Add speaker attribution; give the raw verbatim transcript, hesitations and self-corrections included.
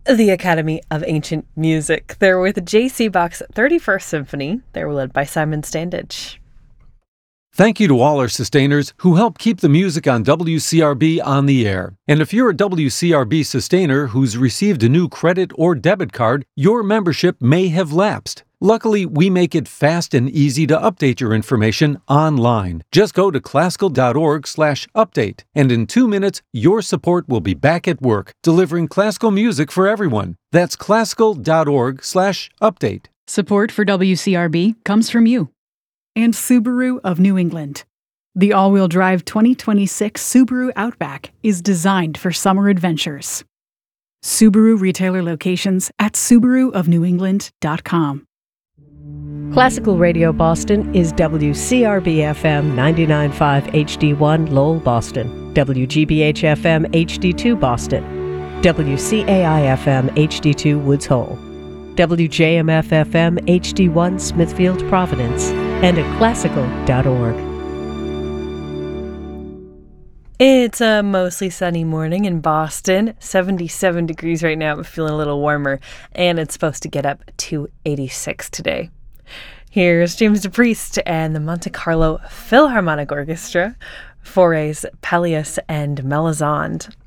Speaker 1: The Academy of Ancient Music. They're with J C Bach's thirty-first Symphony. They were led by Simon Standage.
Speaker 2: Thank you to all our sustainers who help keep the music on W C R B on the air. And if you're a W C R B sustainer who's received a new credit or debit card, your membership may have lapsed. Luckily, we make it fast and easy to update your information online. Just go to classical.org slash update, and in two minutes, your support will be back at work, delivering classical music for everyone. That's classical.org slash update.
Speaker 3: Support for W C R B comes from you. And Subaru of New England. The all-wheel drive twenty twenty-six Subaru Outback is designed for summer adventures. Subaru retailer locations at subaru of new england dot com.
Speaker 4: Classical Radio Boston is W C R B F M ninety-nine point five H D one Lowell, Boston, W G B H F M H D two Boston, W C A I F M H D two Woods Hole, W J M F F M H D one Smithfield, Providence, and at classical dot org.
Speaker 1: It's a mostly sunny morning in Boston, seventy-seven degrees right now, but feeling a little warmer, and it's supposed to get up to eighty-six today. Here's James DePriest and the Monte Carlo Philharmonic Orchestra, Fauré's Pelléas and Melisande.